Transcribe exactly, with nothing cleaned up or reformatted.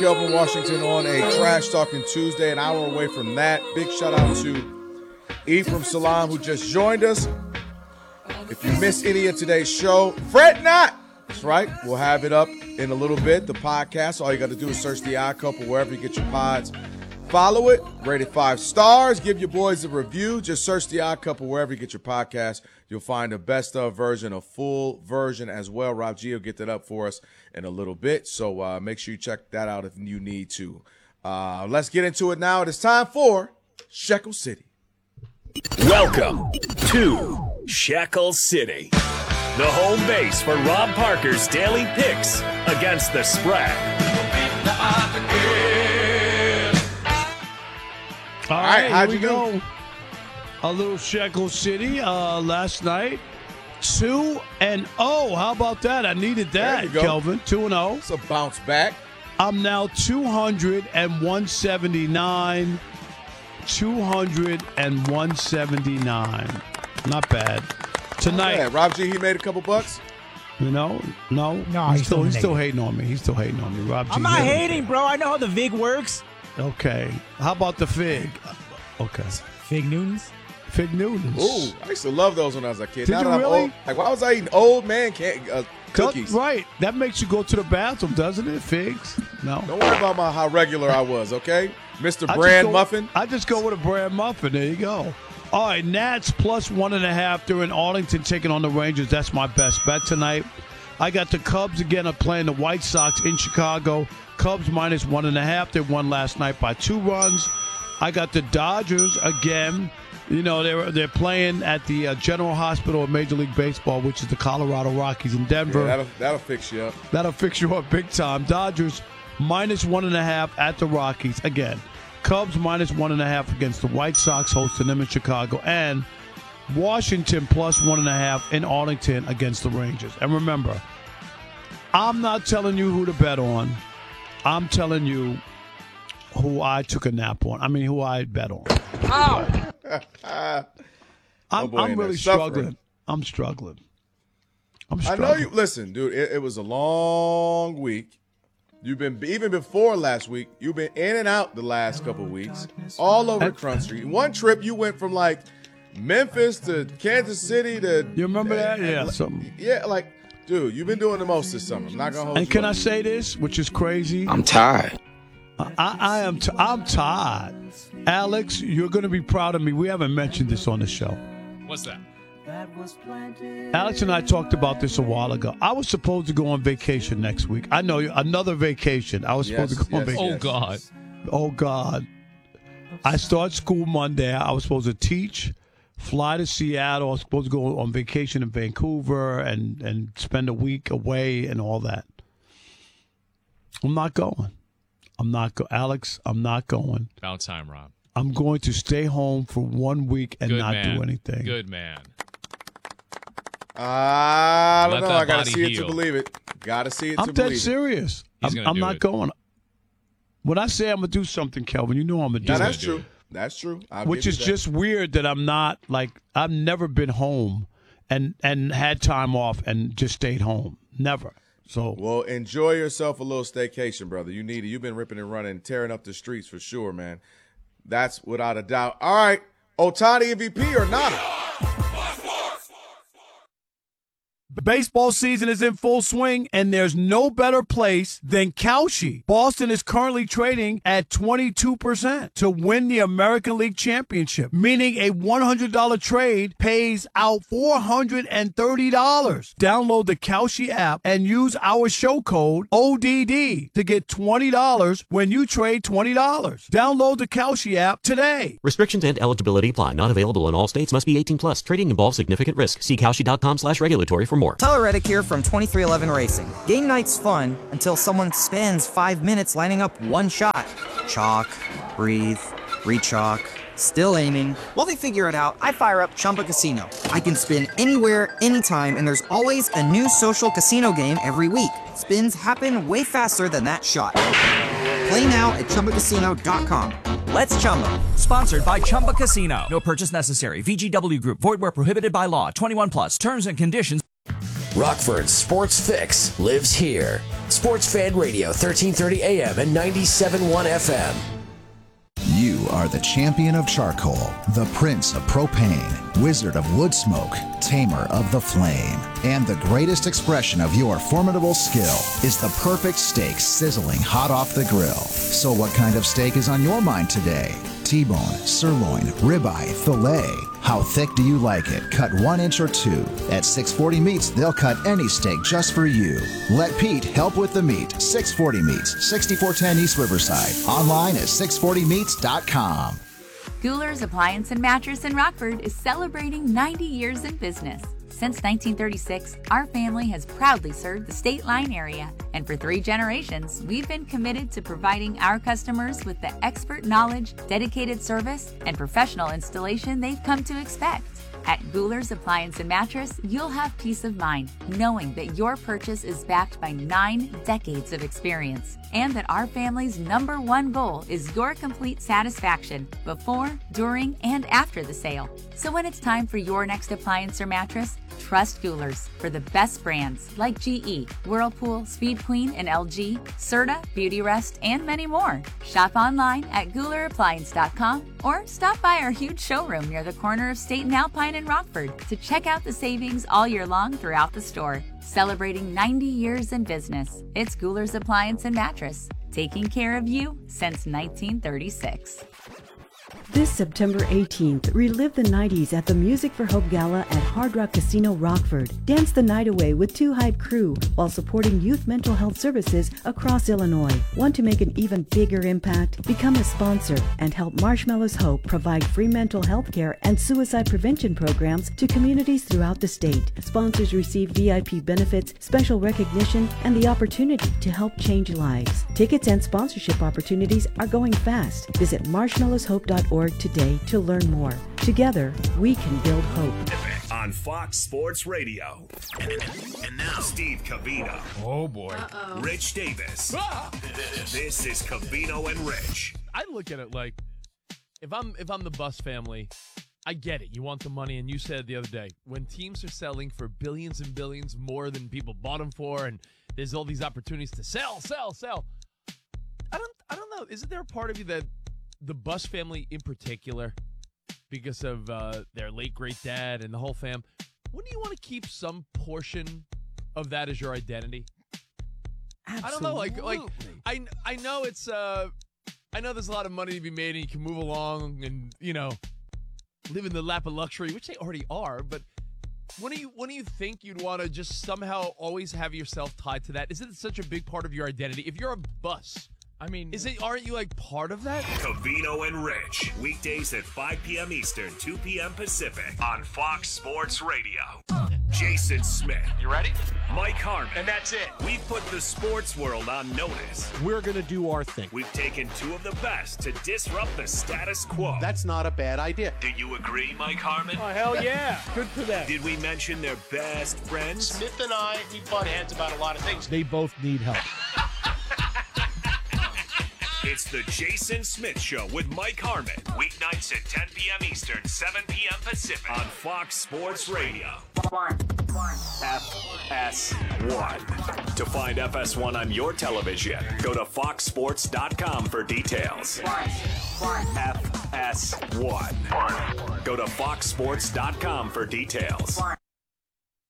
Kelvin Washington on a Trash Talking Tuesday, an hour away from that. Big shout out to Ephraim Salam, who just joined us. If you miss any of today's show, fret not. That's right. We'll have it up in a little bit, the podcast. All you got to do is search The Odd Couple wherever you get your pods. Follow it, rate it five stars, give your boys a review. Just search The Odd Couple wherever you get your podcast. You'll find a best of version, a full version as well. Rob G will get that up for us in a little bit, so uh, make sure you check that out if you need to. Uh, let's get into it now. It is time for Shekel City. Welcome to Shekel City, the home base for Rob Parker's daily picks against the spread. All All right, right, how'd here we you go. do? A little Shekel City uh, last night. Two and oh. How about that? I needed There that, you go. Kelvin. Two and oh. It's a bounce back. I'm now two hundred and one seventy-nine. two hundred and one seventy-nine. Not bad. Tonight, Yeah, Rob G, he made a couple bucks. you know, no, No, he's he's still still he's still negative. hating on me. He's still hating on me. Rob G. I'm not hit him. hating, bro. I know how the vig works. Okay. How about the fig? Okay. Fig Newtons. Fig Newtons. Ooh, I used to love those when I was a kid. Did now you that I'm really? old, like, why was I eating old man can't, uh, Does- cookies? Right. That makes you go to the bathroom, doesn't it? Figs? No. Don't worry about my, how regular I was, okay? Mister I just Brand go- Muffin. I just go with a brand muffin. There you go. All right, Nats plus one and a half. They're in Arlington taking on the Rangers. That's my best bet tonight. I got the Cubs again are playing the White Sox in Chicago. Cubs minus one and a half. They won last night by two runs. I got the Dodgers again. You know, they're they're playing at the uh, General Hospital of Major League Baseball, which is the Colorado Rockies in Denver. Yeah, that'll, that'll fix you up. That'll fix you up big time. Dodgers minus one and a half at the Rockies. Again, Cubs minus one and a half against the White Sox, hosting them in Chicago. And Washington plus one and a half in Arlington against the Rangers. And remember, I'm not telling you who to bet on. I'm telling you who I took a nap on. I mean, who I bet on. I'm, Oh, boy, I'm and really they're suffering. struggling. I'm struggling. I'm I struggling. know you. Listen, dude, it, it was a long week. You've been, even before last week, you've been in and out the last couple weeks, all over the country. One trip, you went from like Memphis to Kansas City to. You remember that? Yeah. Something. Yeah, like, dude, you've been doing the most this summer. I'm not gonna hold And you can up. I say this, which is crazy? I'm tired. I, I am. T- I'm tired. Alex, you're going to be proud of me. We haven't mentioned this on the show. What's that? Alex and I talked about this a while ago. I was supposed to go on vacation next week. I know another vacation. I was supposed Yes, to go on yes, vacation. yes. God. Oh God! I start school Monday. I was supposed to teach, fly to Seattle. I was supposed to go on vacation in Vancouver and and spend a week away and all that. I'm not going. I'm not go. Alex, I'm not going. About time, Rob. I'm going to stay home for one week and Good not man. do anything. Good man. I don't Let know. that I gotta body see it heal. to believe it. Gotta see it I'm to dead believe it. serious. He's I'm, gonna I'm do not it. going. When I say I'm gonna do something, Kelvin, you know I'm gonna do Now it. that's do true. it. That's true. I'll Which give is you that. just weird that I'm not like I've never been home and and had time off and just stayed home. Never. So Well, enjoy yourself a little staycation, brother. You need it. You've been ripping and running, tearing up the streets for sure, man. That's without a doubt. All right, Ohtani M V P or not? the baseball season is in full swing, and there's no better place than Kalshi. Boston is currently trading at twenty-two percent to win the American League Championship, meaning a one hundred dollars trade pays out four hundred thirty dollars. Download the Kalshi app and use our show code O D D to get twenty dollars when you trade twenty dollars. Download the Kalshi app today. Restrictions and eligibility apply. Not available in all states. Must be eighteen plus. Trading involves significant risk. See Kalshi.com slash regulatory for more. Tyler Reddick here from twenty-three eleven Racing. Game night's fun until someone spends five minutes lining up one shot. Chalk, breathe, re-chalk, still aiming. While they figure it out, I fire up Chumba Casino. I can spin anywhere, anytime, and there's always a new social casino game every week. Spins happen way faster than that shot. Play now at Chumba Casino dot com. Let's Chumba. Sponsored by Chumba Casino. No purchase necessary. V G W Group. Void where prohibited by law. twenty-one plus. Terms and conditions. Rockford's Sports Fix lives here. Sports Fan Radio, thirteen thirty A M and ninety-seven point one F M. You are the champion of charcoal, the prince of propane, wizard of wood smoke, tamer of the flame. And the greatest expression of your formidable skill is the perfect steak sizzling hot off the grill. So what kind of steak is on your mind today? T-bone, sirloin, ribeye, filet. How thick do you like it? Cut one inch or two. At six forty Meats, they'll cut any steak just for you. Let Pete help with the meat. six forty Meats, sixty-four ten East Riverside. Online at six forty meats dot com. Guler's Appliance and Mattress in Rockford is celebrating ninety years in business. Since nineteen thirty-six, our family has proudly served the State Line area, and for three generations, we've been committed to providing our customers with the expert knowledge, dedicated service, and professional installation they've come to expect. At Guler's Appliance and Mattress, you'll have peace of mind knowing that your purchase is backed by nine decades of experience, and that our family's number one goal is your complete satisfaction before, during, and after the sale. So when it's time for your next appliance or mattress, trust Guler's for the best brands like G E, Whirlpool, Speed Queen, and L G, Serta, Beautyrest, and many more. Shop online at Guler Appliance dot com or stop by our huge showroom near the corner of State and Alpine in Rockford to check out the savings all year long throughout the store. Celebrating ninety years in business, it's Guler's Appliance and Mattress, taking care of you since nineteen thirty-six. This September eighteenth, relive the nineties at the Music for Hope Gala at Hard Rock Casino Rockford. Dance the night away with Two Hype Crew while supporting youth mental health services across Illinois. Want to make an even bigger impact? Become a sponsor and help Marshmallows Hope provide free mental health care and suicide prevention programs to communities throughout the state. Sponsors receive V I P benefits, special recognition, and the opportunity to help change lives. Tickets and sponsorship opportunities are going fast. Visit marshmallows hope dot org today to learn more. Together, we can build hope. On Fox Sports Radio. And now, Steve Covino. Oh, boy. Uh-oh. Rich Davis. Ah! This is Covino and Rich. I look at it like, if I'm if I'm the Bus family, I get it. You want the money, and you said the other day, when teams are selling for billions and billions more than people bought them for, and there's all these opportunities to sell, sell, sell. I don't, I don't know. Isn't there a part of you that the Bus family in particular, because of uh, their late great dad and the whole fam, wouldn't you want to keep some portion of that as your identity? Absolutely. I don't know, like like I I know it's uh I know there's a lot of money to be made and you can move along and, you know, live in the lap of luxury, which they already are, but when do you when do you think you'd want to just somehow always have yourself tied to that? Is it such a big part of your identity? If you're a Bus, I mean, is it? Aren't you like part of that? Covino and Rich, weekdays at five p.m. Eastern, two p.m. Pacific on Fox Sports Radio. Jason Smith. You ready? Mike Harmon. And that's it. We've put the sports world on notice. We're going to do our thing. We've taken two of the best to disrupt the status quo. That's not a bad idea. Do you agree, Mike Harmon? Oh, hell yeah. Good for them. Did we mention their best friends? Smith and I, we butt heads about a lot of things. They both need help. It's the Jason Smith Show with Mike Harmon. Weeknights at ten p.m. Eastern, seven p.m. Pacific on Fox Sports Radio. F S one. To find F S one on your television, go to fox sports dot com for details. F S one. Go to fox sports dot com for details.